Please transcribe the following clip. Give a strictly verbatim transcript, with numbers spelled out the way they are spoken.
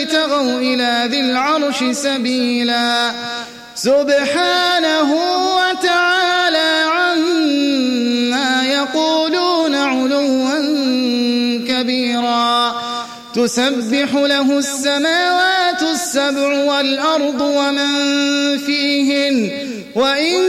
ابتغوا إلى ذي العرش سبيلا سبحانه وتعالى عما يقولون علوا كبيرا تسبح له السماوات السبع والأرض ومن فيهن وإن